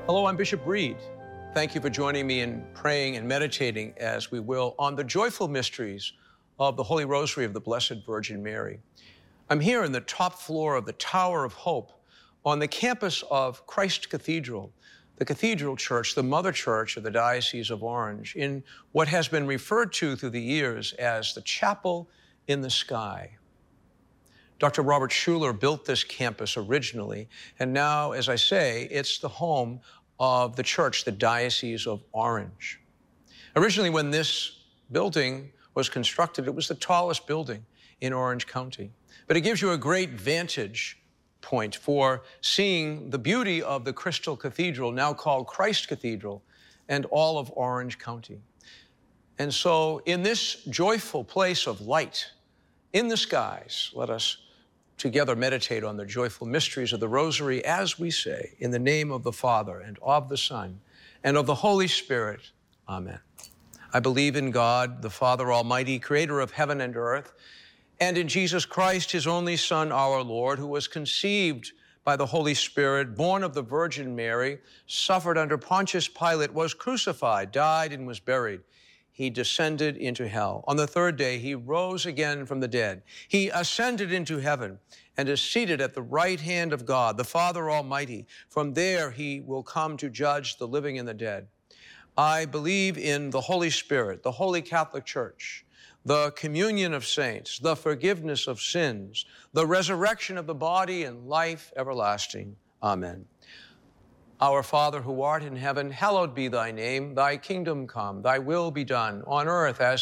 Hello, I'm Bishop Reed. Thank you for joining me in praying and meditating as we will on the joyful mysteries of the Holy Rosary of the Blessed Virgin Mary. I'm here in the top floor of the Tower of Hope on the campus of Christ Cathedral, the cathedral church, the mother church of the Diocese of Orange, in what has been referred to through the years as the chapel in the sky. Dr. Robert Schuller built this campus originally, and now, as I say, it's the home of the church, the Diocese of Orange. Originally, when this building was constructed, it was the tallest building in Orange County. But it gives you a great vantage point for seeing the beauty of the Crystal Cathedral, now called Christ Cathedral, and all of Orange County. And so in this joyful place of light in the skies, let us together meditate on the joyful mysteries of the Rosary as we say, in the name of the Father, and of the Son, and of the Holy Spirit. Amen. I believe in God, the Father Almighty, creator of heaven and earth, and in Jesus Christ, his only Son, our Lord, who was conceived by the Holy Spirit, born of the Virgin Mary, suffered under Pontius Pilate, was crucified, died, and was buried. He descended into hell. On the third day, he rose again from the dead. He ascended into heaven and is seated at the right hand of God, the Father Almighty. From there, he will come to judge the living and the dead. I believe in the Holy Spirit, the Holy Catholic Church, the communion of saints, the forgiveness of sins, the resurrection of the body, and life everlasting. Amen. Our Father, who art in heaven, hallowed be thy name. Thy kingdom come, thy will be done, on earth as